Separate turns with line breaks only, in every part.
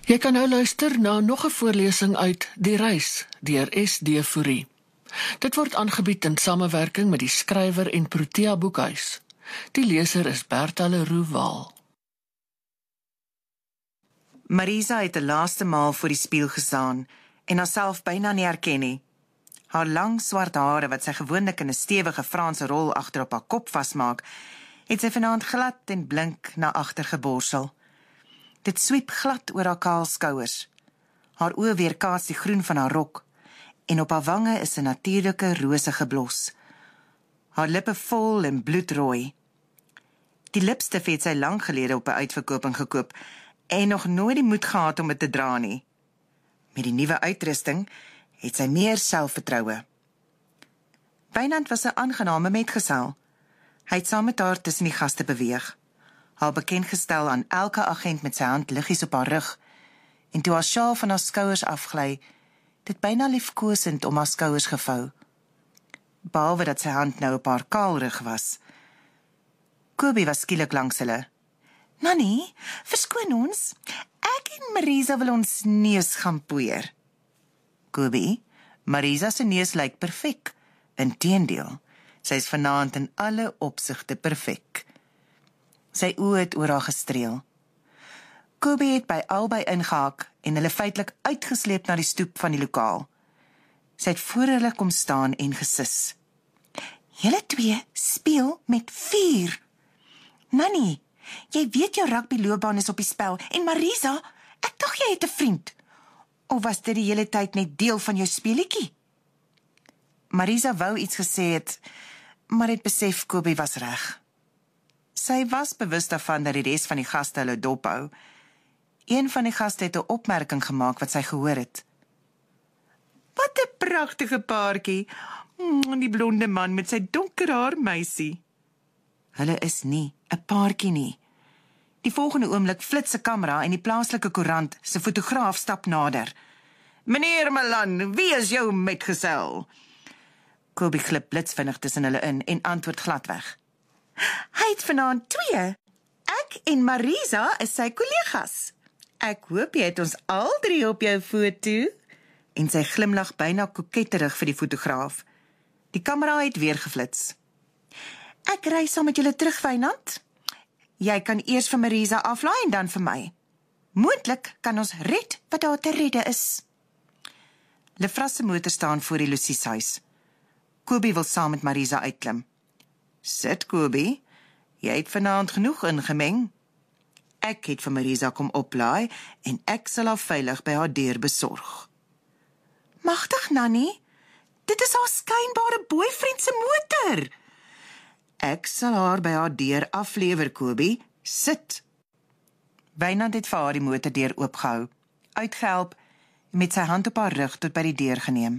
Jy kan nou luister na nog 'n voorlesing uit Die Reis deur S.D. Fourie. Dit word aangebied in samewerking met die skrywer en Protea Boekhuis. Die leser is Bertha Leroux Waal.
Marisa het 'n laaste maal voor die spieël gestaan en haarself byna nie herken nie. Haar lang swart hare wat sy gewoonlik in 'n stewige Franse rol agter op haar kop vasmaak, het sy vanaand glad en blink na agter geborsel. Dit swiep glad oor haar kaal skouers. Haar oë weerkaats die groen van haar rok en op haar wange is 'n natuurlike rosige blos. Haar lippe vol en bloedrooi. Die lipstif het sy lank gelede op 'n uitverkoping gekoop en nog nooit die moed gehad om dit te dra nie. Met die nuwe uitrusting het sy meer selfvertroue. Wynand was 'n aangename metgesel. Hy het saam met haar tussen die gaste beweeg, haar bekend gestel aan elke agent met sy hand liggies op haar rug, en toe haar sjaal van haar skouers afgly, dit byna liefkosend om haar skouers gevou, behalwe dat sy hand nou op haar kaal rug was. Kobie was skielik langs hulle. "Nannie, verskoon ons, ek en Marisa wil ons neus gaan poeier." "Kobie, Marisa se neus lyk perfek. Inteendeel, sy is vanaand in alle opsigte perfek." Sy oë het oor haar gestreel. Kobie het by albei ingehaak en hulle feitelik uitgesleep na die stoep van die lokaal. Sy het voor hulle kom staan en gesis. "Julle twee speel met vuur. Nannie, jy weet jou rugbyloopbaan is op die spel, en Marisa, ek dink jy het 'n vriend. Of was dit die hele tyd net deel van jou speletjie?" Marisa wou iets gesê het, maar het besef Kobie was reg. Sy was bewus daarvan dat die res van die gaste hulle dophou. Een van die gaste het 'n opmerking gemaak wat sy gehoor het. "Wat 'n pragtige paartjie, die blonde man met sy donker haar meisie." Hulle is nie 'n paartjie nie. Die volgende oomblik flits 'n kamera en die plaaslike koerant se fotograaf stap nader. "Meneer Malan, wie is jou metgesel?" Kobie glip blitsvinnig tussen hulle in en antwoord gladweg. "Hy het vanaand 2. Ek en Marisa is sy kollegas. Ek hoop jy het ons al 3 op jou foto." En sy glimlag byna koketterig vir die fotograaf. Die kamera het weer geflits. "Ek ry saam met julle terug, Wynand. Jy kan eers vir Marisa aflaai en dan vir my. Moontlik kan ons red wat daar te redde is." Lefras se motor staan voor die Lucies huis. Kobie wil saam met Marisa uitklim. "Sit, Kobie, jy het vanaand genoeg ingemeng. Ek het vir Marisa kom oplaai en ek sal haar veilig by haar deur besorg." "Magtig, Nannie, dit is haar skynbare boyfriend se motor." "Ek sal haar by haar deur aflewer, Kobie. Sit." Wynand het vir haar die motordeur oopgehou, uitgehelp en met sy hand op haar rug tot by die deur geneem.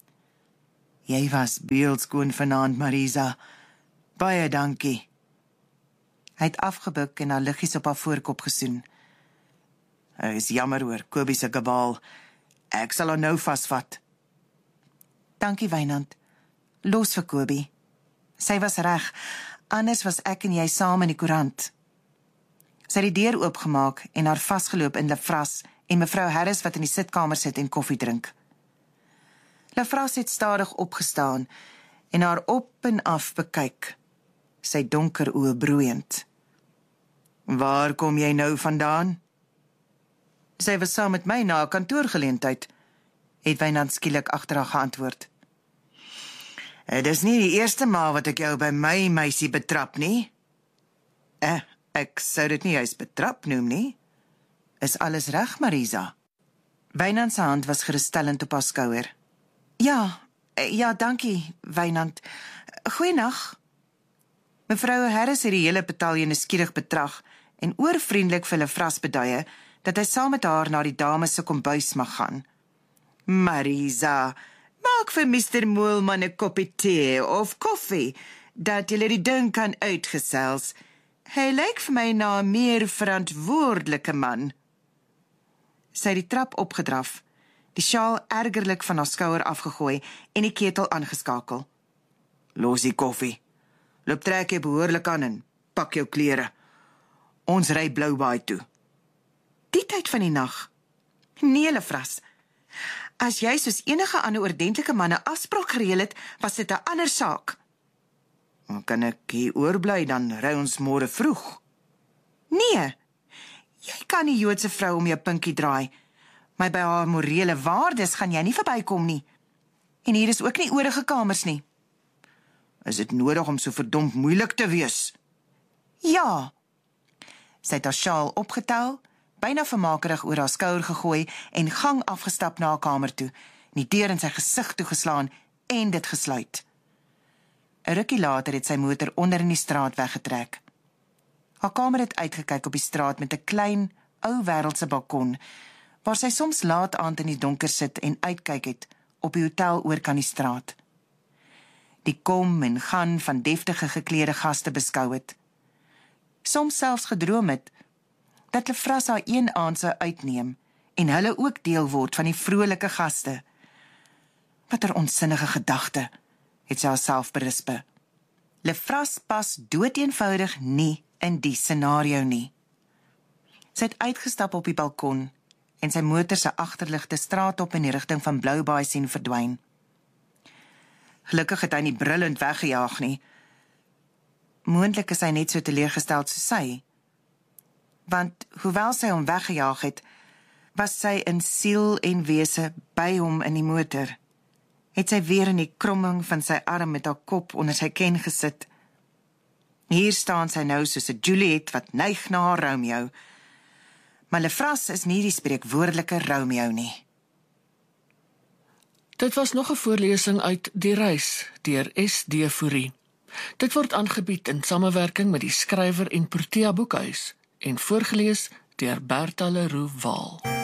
"Jy was beeldskoon vanaand, Marisa. Baie dankie." Hy het afgebuk en haar liggies op haar voorkop gesoen. "Is jammer hoor, Kobie se kabaal. Ek sal haar nou vasvat." "Dankie, Wynand. Los vir Kobie. Sy was reg, anders was ek en jy saam in die koerant." Sy het die deur oopgemaak en haar vasgeloop in Lefras en mevrou Harris wat in die sitkamer sit en koffie drink. Lefras het stadig opgestaan en haar op en af bekyk, sy donker oë broeiend. "Waar kom jy nou vandaan?" "Sy was saam met my na 'n kantoorgeleentheid," het Wynand skielik agter haar geantwoord. "Dis nie die eerste maal wat ek jou by my meisie betrap nie." Ek sou dit nie juist betrap noem nie." "Is alles reg, Marisa?" Wynand se hand was geruststellend op haar skouer. Ja, dankie, Wynand. Goeienag." Mevrou Harris het die hele betalje nuuskierig betrag en oorvriendelik vir Lefras beduie dat hy saam met haar na die dames se kombuis mag gaan. "Marisa, maak vir Mr. Moelman 'n koppie tee of koffie, dat julle die ding kan uitgesels. Hy lyk vir my na 'n meer verantwoordelike man." Sy het die trap opgedraf, die sjaal ergerlik van haar skouer afgegooi en die ketel aangeskakel. "Los die koffie. Loop trek jy behoorlik aan en pak jou klere. Ons ry Bloubaai toe." "Die tyd van die nag, Nee, Lefras. As jy soos enige ander ordentlike man 'n afspraak gereël het, was dit 'n ander saak. Kan ek hier oorbly, dan ry ons môre vroeg. Nee, jy kan die Joodse vrou om jou pinkie draai, maar by haar morele waardes gaan jy nie verbykom nie. En hier is ook nie oorige kamers nie. Is dit nodig om so verdomd moeilik te wees? Ja. Sy het haar sjaal opgetel, byna vermakerig oor haar skouer gegooi en gang afgestap na haar kamer toe, en die deur in sy gesig toegeslaan en dit gesluit. 'n Rukkie later het sy motor onder in die straat weggetrek. Haar kamer het uitgekyk op die straat met 'n klein, ou wêreldse balkon, waar sy soms laat aand in die donker sit en uitkyk het op die hotel oor kan die straat. Die kom en gaan van deftige geklede gaste beskou het. Soms selfs gedroom het dat Lefras haar een aand sou uitneem en hulle ook deel word van die vrolike gaste. Wat 'n onsinnige gedagte, het sy haarself berispe. Lefras pas doeteenvoudig nie in die scenario nie. Sy het uitgestap op die balkon en sy motor se agterligte straat op in die rigting van Bloubaai sien verdwyn. Gelukkig het hy nie brullend weggejaag nie. Moontlik is hy net so teleurgesteld soos sy. Want hoewel sy hom weggejaag het, was sy in siel en wese by hom in die motor. Het sy weer in die kromming van sy arm met haar kop onder sy ken gesit. Hier staan sy nou soos 'n Juliet wat neig na haar Romeo. Maar Lefras is nie die spreekwoordelike Romeo nie.
Dit was nog 'n voorlesing uit Die Reis deur S.D. Fourie. Dit word aangebied in samewerking met die skrywer en Protea Boekhuis en voorgeles deur Bertha Leroux Waal.